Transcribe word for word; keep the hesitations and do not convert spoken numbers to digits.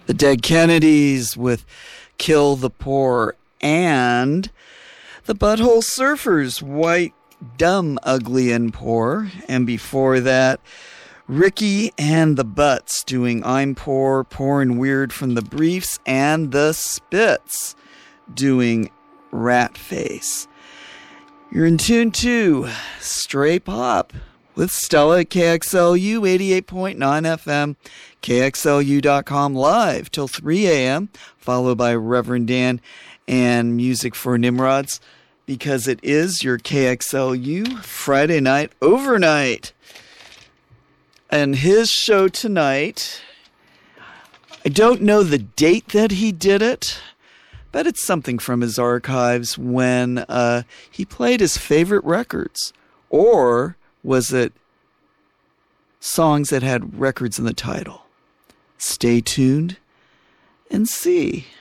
The Dead Kennedys with Kill the Poor, and the Butthole Surfers, White, Dumb, Ugly, and Poor. And before that, Ricky and the Butts doing I'm Poor, Poor and Weird from the Briefs, and the Spits doing Rat Face. You're in tune to Stray Pop with Stella at K X L U eighty-eight point nine F M, K X L U dot com, live till three a.m., followed by Reverend Dan and Music for Nimrods, because it is your K X L U Friday night overnight. And his show tonight, I don't know the date that he did it, but it's something from his archives when uh, he played his favorite records. Or was it songs that had records in the title? Stay tuned and see.